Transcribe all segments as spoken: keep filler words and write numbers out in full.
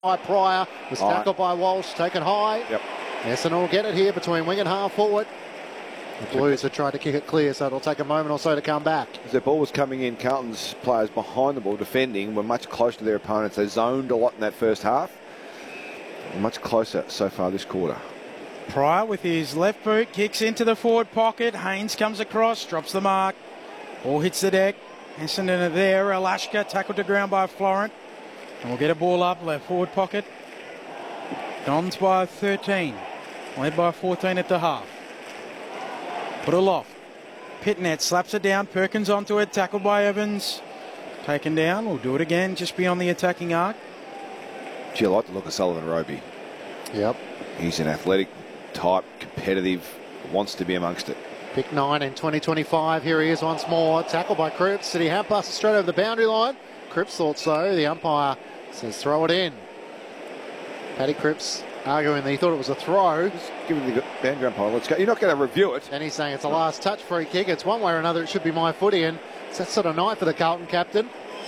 High Pryor was tackled by Walsh, taken high. Yep. Essendon will get it here between wing and half forward. The Blues have tried to kick it clear, so it'll take a moment or so to come back. As their ball was coming in, Carlton's players behind the ball defending were much closer to their opponents. They zoned a lot in that first half. Much closer so far this quarter. Pryor with his left boot kicks into the forward pocket. Haynes comes across, drops the mark. Ball hits the deck. Essendon are there. Alashka tackled to ground by Florent. And we'll get a ball up, left forward pocket. Dons by thirteen. Led by fourteen at the half. Put aloft. Pitnet slaps it down. Perkins onto it. Tackled by Evans. Taken down. We'll do it again just beyond the attacking arc. Gee, I like the look of Sullivan Roby. Yep. He's an athletic type, competitive, wants to be amongst it. Pick nine in twenty twenty-five. Here he is once more. Tackled by Cripps. City hand passes straight over the boundary line. Cripps thought so. The umpire says throw it in. Paddy Cripps arguing that he thought it was a throw. Just give it the boundary umpire. Let's go. You're not going to review it. And he's saying it's a last touch free kick. It's one way or another. It should be my footy. And it's that sort of night for the Carlton captain.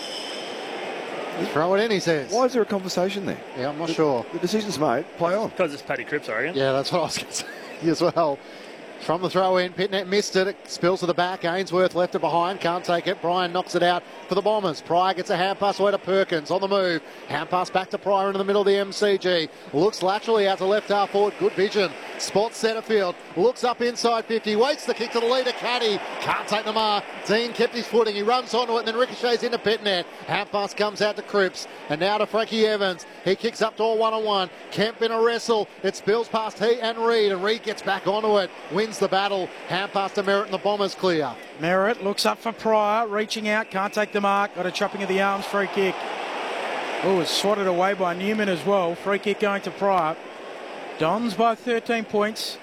Throw it in, he says. Why is there a conversation there? Yeah, I'm not the, sure. The decision's made. Play on. Because it's Paddy Cripps, I reckon. Yeah, that's what I was going to say as well. From the throw in, Pitnet missed it. It spills to the back. Ainsworth left it behind. Can't take it. Bryan knocks it out for the Bombers. Pryor gets a hand pass away to Perkins on the move. Hand pass back to Pryor into the middle of the M C G. Looks laterally out to left half forward. Good vision. Spots Setterfield. Looks up inside fifty. Waits the kick to the leader. Caddy can't take the mark. Dean kept his footing. He runs onto it and then ricochets into Pitnet. Hand pass comes out to Cripps. And now to Frankie Evans. He kicks up to a one-on-one. Kemp in a wrestle. It spills past he and Reid. And Reid gets back onto it. Wins the battle. Hand pass to Merritt and the Bombers clear. Merritt looks up for Pryor, reaching out, can't take the mark, got a chopping of the arms, free kick. Oh, it's swatted away by Newman as well. Free kick going to Pryor. Dons by thirteen points.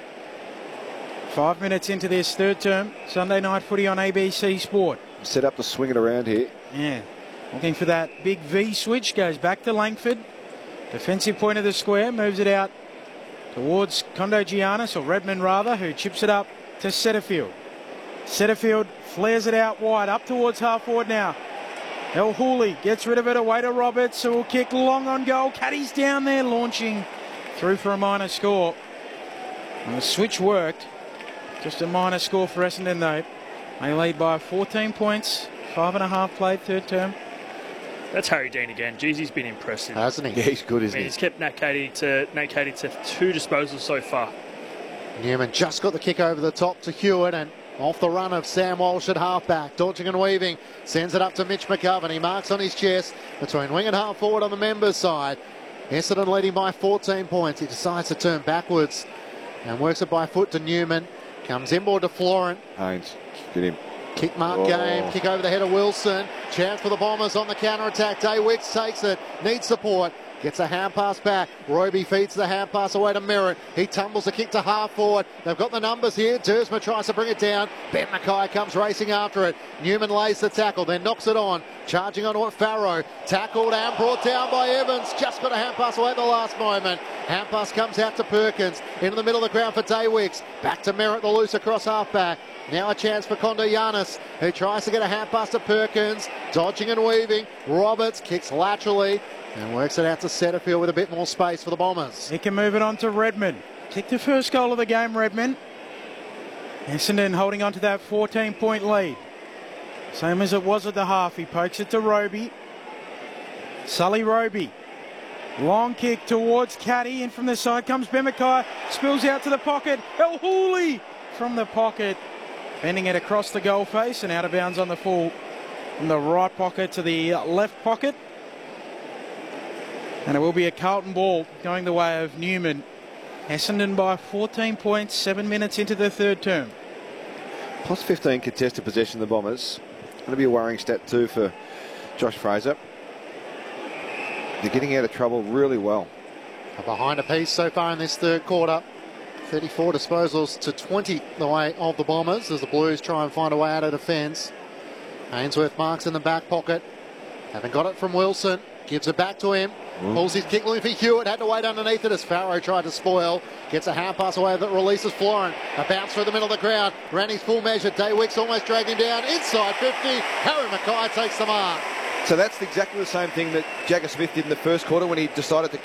Five minutes into this third term. Sunday night footy on A B C Sport. Set up to swing it around here. Yeah, looking for that big V switch, goes back to Langford. Defensive point of the square, moves it out towards Kondogiannis, or Redmond rather, who chips it up to Setterfield. Setterfield flares it out wide, up towards half forward now. El Hooley gets rid of it away to Roberts, who will kick long on goal. Caddy's down there, launching through for a minor score. And the switch worked. Just a minor score for Essendon though. They lead by fourteen points, five and a half played third term. That's Harry Dean again. Jeez, he's been impressive. Hasn't he? Yeah, he's good, I isn't mean, he? he's kept Nat Cady to Nat Cady to two disposals so far. Newman just got the kick over the top to Hewitt and off the run of Sam Walsh at halfback. Dodging and weaving. Sends it up to Mitch McGovern. He marks on his chest between wing and half forward on the members' side. Essendon leading by fourteen points. He decides to turn backwards and works it by foot to Newman. Comes inboard to Florent. Haynes, get him. Kick mark Oh. game. Kick over the head of Wilson. Chance for the Bombers on the counter-attack. Daywicks takes it. Needs support. Gets a hand pass back. Roby feeds the hand pass away to Merritt. He tumbles the kick to half forward. They've got the numbers here. Dersma tries to bring it down. Ben Mackay comes racing after it. Newman lays the tackle, then knocks it on. Charging onto it, Farrow. Tackled and brought down by Evans. Just got a hand pass away at the last moment. Hand pass comes out to Perkins. Into the middle of the ground for Daywicks. Back to Merritt, the loose across halfback. Now a chance for Kondogiannis, who tries to get a hand pass to Perkins. Dodging and weaving. Roberts kicks laterally and works it out to Setterfield with a bit more space for the Bombers. He can move it on to Redmond. Kick the first goal of the game, Redmond. Essendon holding on to that fourteen point lead. Same as it was at the half. He pokes it to Roby. Sully Roby. Long kick towards Caddy. In from the side comes Ben Mackay. Spills out to the pocket. El Hooley from the pocket. Bending it across the goal face and out of bounds on the full. From the right pocket to the left pocket. And it will be a Carlton ball going the way of Newman. Essendon by fourteen points, seven minutes into the third term. Plus fifteen contested possession of the Bombers. Going to be a worrying stat too for Josh Fraser. They're getting out of trouble really well. Behind a piece so far in this third quarter. thirty-four disposals to twenty the way of the Bombers as the Blues try and find a way out of defence. Ainsworth marks in the back pocket. Haven't got it from Wilson. Gives it back to him. Mm. Pulls his kick looking for Hewitt. Had to wait underneath it as Farrow tried to spoil. Gets a hand pass away that releases Florent. A bounce through the middle of the ground. Ran his full measure. Daywicks almost dragged him down. Inside fifty. Harry Mackay takes the mark. So that's exactly the same thing that Jagger Smith did in the first quarter when he decided to